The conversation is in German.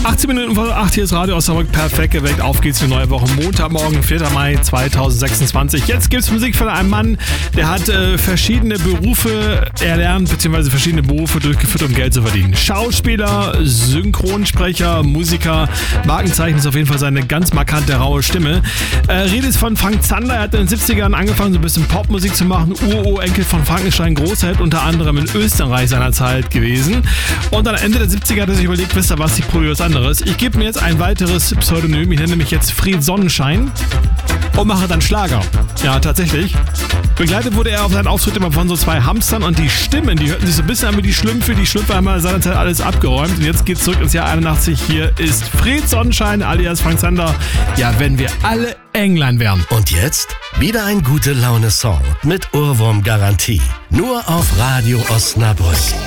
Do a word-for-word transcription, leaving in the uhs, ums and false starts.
achtzehn Minuten vor acht, hier ist Radio Osnabrück, perfekt geweckt. Auf geht's für eine neue Woche. Montagmorgen, vierter Mai zweitausendsechsundzwanzig. Jetzt gibt's Musik von einem Mann, der hat äh, verschiedene Berufe erlernt, beziehungsweise verschiedene Berufe durchgeführt, um Geld zu verdienen. Schauspieler, Synchronsprecher, Musiker, Markenzeichen ist auf jeden Fall seine ganz markante, raue Stimme. Äh, Rede ist von Frank Zander. Er hat in den siebzigern angefangen, so ein bisschen Popmusik zu machen. Ururenkel von Frankenstein, Großheld, unter anderem in Österreich seiner Zeit gewesen. Und dann Ende der siebziger hat er sich überlegt, wisst ihr was, ich probiere was anderes. Ich gebe mir jetzt ein weiteres Pseudonym, ich nenne mich jetzt Fried Sonnenschein und mache dann Schlager. Ja, tatsächlich. Begleitet wurde er auf seinen Auftritt immer von so zwei Hamstern und die Stimmen, die hörten sich so ein bisschen an wie die Schlümpfe. Die Schlümpfe haben mal seinerzeit alles abgeräumt und jetzt geht's zurück ins Jahr einundachtzig. Hier ist Fried Sonnenschein alias Frank Zander. Ja, wenn wir alle Englein wären. Und jetzt wieder ein gute Laune-Song mit Ohrwurm-Garantie. Nur auf Radio Osnabrück.